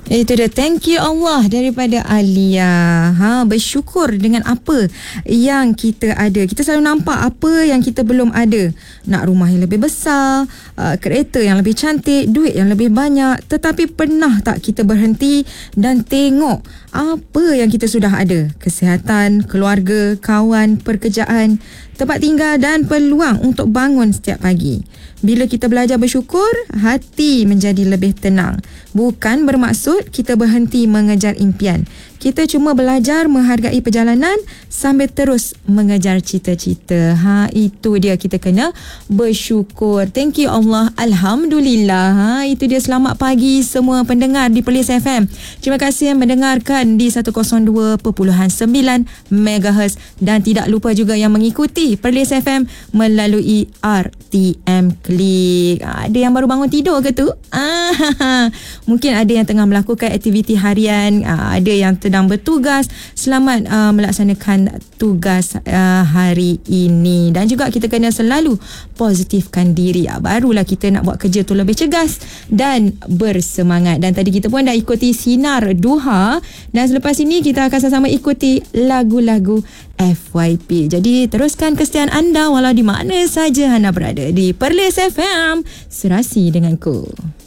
Itu dia, thank you Allah daripada Alia. Bersyukur dengan apa yang kita ada. Kita selalu nampak apa yang kita belum ada. Nak rumah yang lebih besar, kereta yang lebih cantik, duit yang lebih banyak. Tetapi pernah tak kita berhenti dan tengok apa yang kita sudah ada? Kesihatan, keluarga, kawan, pekerjaan, tempat tinggal dan peluang untuk bangun setiap pagi. Bila kita belajar bersyukur, hati menjadi lebih tenang. Bukan bermaksud kita berhenti mengejar impian. Kita cuma belajar menghargai perjalanan sambil terus mengejar cita-cita. Itu dia, kita kena bersyukur. Thank you Allah. Alhamdulillah. Itu dia, selamat pagi semua pendengar di Perlis FM. Terima kasih yang mendengarkan di 102.9 MHz dan tidak lupa juga yang mengikuti Perlis FM melalui RTM Klik. Ada yang baru bangun tidur ke tu? Mungkin ada yang tengah melakukan aktiviti harian, ada yang sedang bertugas. Selamat melaksanakan tugas hari ini. Dan juga kita kena selalu positifkan diri. Barulah kita nak buat kerja tu lebih cegas dan bersemangat. Dan tadi kita pun dah ikuti Sinar Duha. Dan selepas ini kita akan sama-sama ikuti lagu-lagu FYP. Jadi teruskan kesetiaan anda walau di mana saja anda berada. Di Perlis FM, serasi denganku.